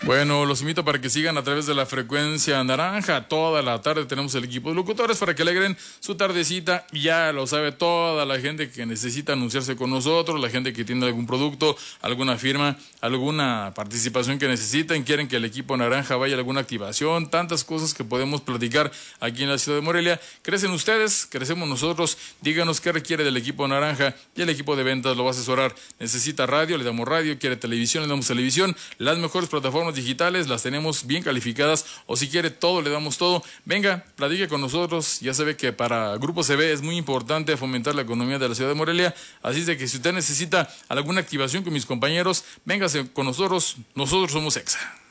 Bueno, los invito para que sigan a través de la frecuencia naranja. Toda la tarde tenemos el equipo de locutores para que alegren su tardecita. Ya lo sabe toda la gente que necesita anunciarse con nosotros, la gente que tiene algún producto, alguna firma, alguna participación que necesiten, quieren que el equipo naranja vaya a alguna activación, tantas cosas que podemos platicar aquí en la ciudad de Morelia. Crecen ustedes, crecemos nosotros. Díganos qué requiere del equipo naranja y el equipo de ventas lo va a asesorar. Necesita radio, le damos radio, quiere televisión, le damos televisión. Las mejores plataformas digitales las tenemos bien calificadas, o si quiere todo, le damos todo. Venga, platique con nosotros. Ya sabe que para Grupo CB es muy importante fomentar la economía de la ciudad de Morelia, así es de que si usted necesita alguna activación con mis compañeros, véngase con nosotros somos EXA.